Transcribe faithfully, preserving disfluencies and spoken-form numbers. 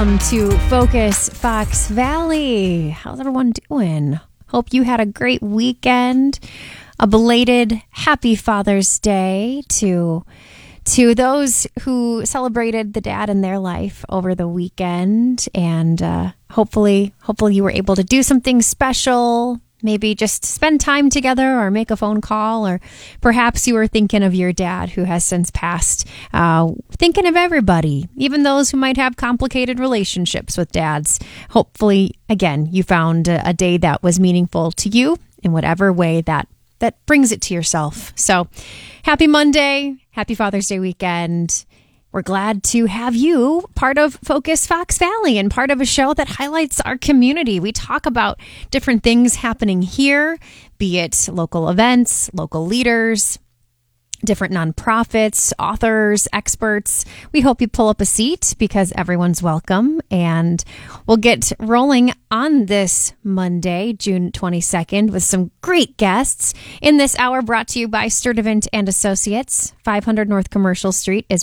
Welcome to Focus Fox Valley. How's everyone doing? Hope you had a great weekend. A belated happy Father's Day to to those who celebrated the dad in their life over the weekend, and uh, hopefully, hopefully you were able to do something special. Maybe just spend time together or make a phone call, or perhaps you were thinking of your dad who has since passed. Uh, thinking of everybody, even those who might have complicated relationships with dads. Hopefully, again, you found a, a day that was meaningful to you in whatever way that that brings it to yourself. So happy Monday. Happy Father's Day weekend. We're glad to have you part of Focus Fox Valley and part of a show that highlights our community. We talk about different things happening here, be it local events, local leaders, different nonprofits, authors, experts. We hope you pull up a seat because everyone's welcome. And we'll get rolling on this Monday, June twenty-second, with some great guests. In this hour, brought to you by Sturdivant and Associates. five hundred North Commercial Street is